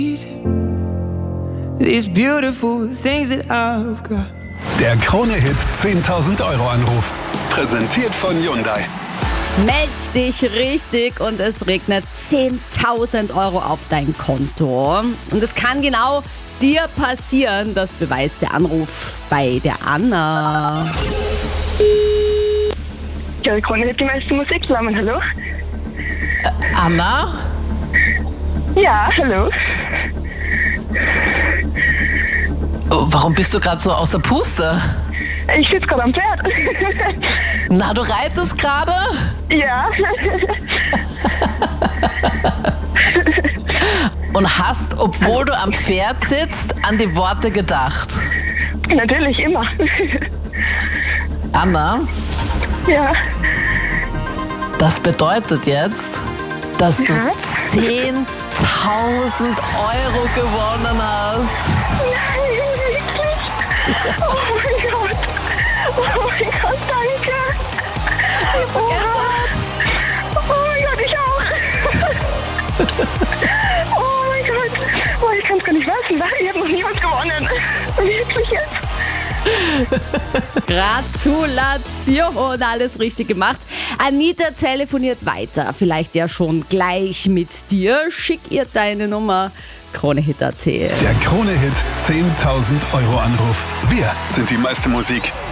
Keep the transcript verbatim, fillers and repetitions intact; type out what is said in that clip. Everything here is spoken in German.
These beautiful things that I've got. Der Krone-Hit zehntausend Euro Anruf. Präsentiert von Hyundai. Meld dich richtig und es regnet zehntausend Euro auf dein Konto. Und es kann genau dir passieren, das beweist der Anruf bei der Anna. Ja, die Krone hat die meiste Musik zusammen, hallo? Äh, Anna? Ja, hallo. Oh, warum bist du gerade so aus der Puste? Ich sitze gerade am Pferd. Na, du reitest gerade? Ja. Und hast, obwohl du am Pferd sitzt, an die Worte gedacht? Natürlich, immer. Anna? Ja. Das bedeutet jetzt, dass du Ja? zehntausend Euro gewonnen hast. Nein, wirklich? Oh mein Gott. Oh mein Gott, danke. Oh, oh mein Gott, ich auch. Oh mein Gott. Oh, ich kann es gar nicht fassen. Ich habe noch niemals gewonnen. Wirklich jetzt? Gratulation, alles richtig gemacht. Anita telefoniert weiter, vielleicht ja schon gleich mit dir. Schick ihr deine Nummer. Krone-Hit erzählt. Der Krone-Hit zehntausend Euro Anruf. Wir sind die meiste Musik.